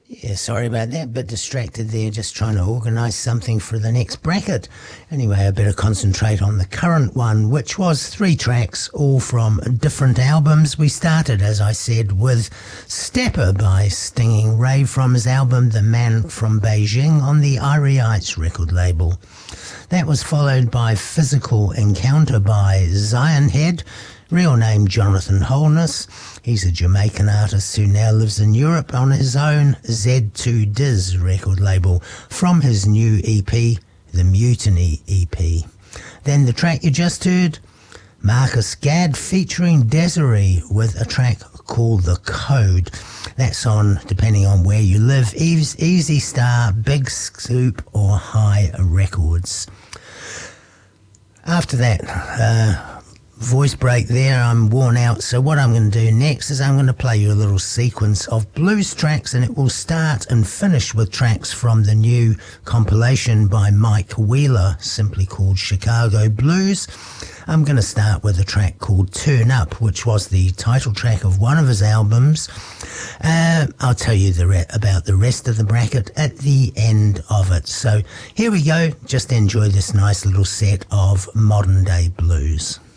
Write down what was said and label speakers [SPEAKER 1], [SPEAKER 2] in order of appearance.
[SPEAKER 1] Yeah, sorry about that. Bit distracted there, just trying to organise something for the next bracket. Anyway, I better concentrate on the current one, which was 3 tracks, all from different albums. We started, as I said, with Stepper by Stinging Ray from his album The Man from Beijing on the Irie Ites record label. That was followed by Physical Encounter by Zion Head, real name Jonathan Holness. He's a Jamaican artist who now lives in Europe on his own Z2 Diz record label from his new EP, the Mutiny EP. Then the track you just heard, Marcus Gadd featuring Desiree with a track called The Code. That's on, depending on where you live, Easy Star, Big Scoop or High Records. After that, voice break there, I'm worn out, so what I'm going to do next is I'm going to play you a little sequence of blues tracks, and it will start and finish with tracks from the new compilation by Mike Wheeler, simply called Chicago Blues. I'm going to start with a track called Turn Up, which was the title track of one of his albums. I'll tell you about the rest of the bracket at the end of it. So here we go, just enjoy this nice little set of modern day blues.